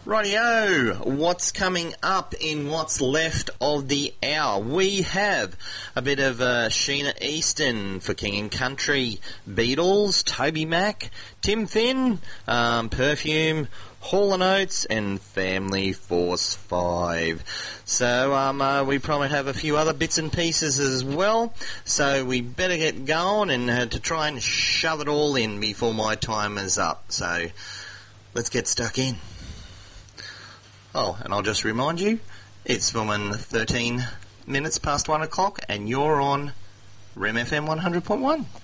Rightio, what's coming up in what's left of the hour? We have a bit of Sheena Easton for King and Country, Beatles, Toby Mac, Tim Finn, Perfume, Hall & Oates and Family Force 5. So we probably have a few other bits and pieces as well, so we better get going and to try and shove it all in before my time is up. So let's get stuck in. Oh, and I'll just remind you, it's 13 minutes past 1 o'clock and you're on REM FM 100.1.